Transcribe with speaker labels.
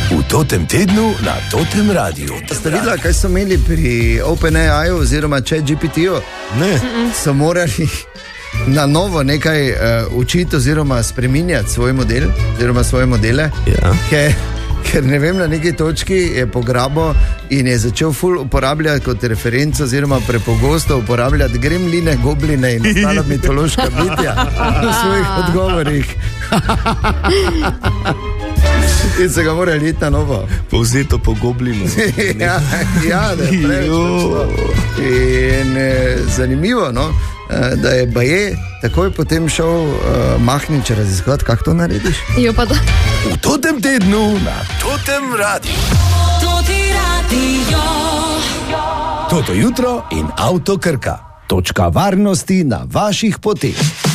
Speaker 1: V totem tednu na Totem Radiu.
Speaker 2: Ste videli, kaj so imeli pri OpenAI-u oziroma ChatGPT-ju?
Speaker 3: Ne.
Speaker 2: So morali na novo nekaj učiti oziroma spreminjati svoj model oziroma svoje modele.
Speaker 3: Ja.
Speaker 2: Ker ne vem, na neki točki je pograbo in je začel ful uporabljati kot referenco oziroma prepogosto uporabljati gremline, gobline in ostala mitološka bitja v svojih odgovorih. In se ga mora iti na novo.
Speaker 3: Povzeto po goblinu.
Speaker 2: ja, da je preveč. In zanimivo, no, da je Baje takoj potem šel Mahnič raziskovati, kako to narediš.
Speaker 4: Jo pa da.
Speaker 1: V totem tednu na Totem Radiu. Toto jutro in Avto Krka. Točka varnosti na vaših poteh.